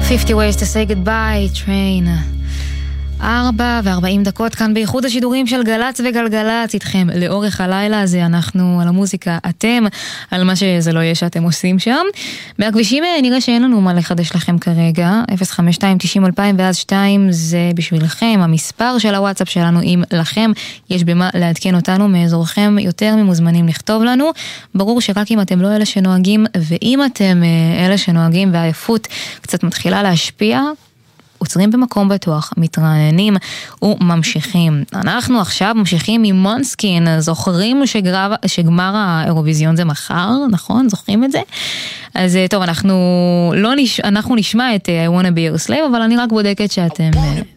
50 ways to say goodbye, train. 4:40 כאן באיחוד השידורים של גלץ וגלגלץ איתכם לאורך הלילה הזה. אנחנו על המוזיקה, אתם על מה שזה לא יהיה שאתם עושים שם. מהכבישים נראה שאין לנו מה לחדש לכם כרגע. 052-90-2000 ואז 2 זה בשבילכם המספר של הוואטסאפ שלנו. אם לכם יש במה לעדכן אותנו מאזורכם, יותר ממוזמנים לכתוב לנו. ברור שרק אם אתם לא אלה שנוהגים, ואם אתם אלה שנוהגים והעייפות קצת מתחילה להשפיע, עוצרים במקום בטוח, מתרעננים וממשיכים. אנחנו עכשיו ממשיכים עם מונסקין. זוכרים שגמר האירוויזיון זה מחר, נכון? זוכרים את זה? אז טוב, אנחנו נשמע את I wanna be your slave, אבל אני רק בודקת שאתם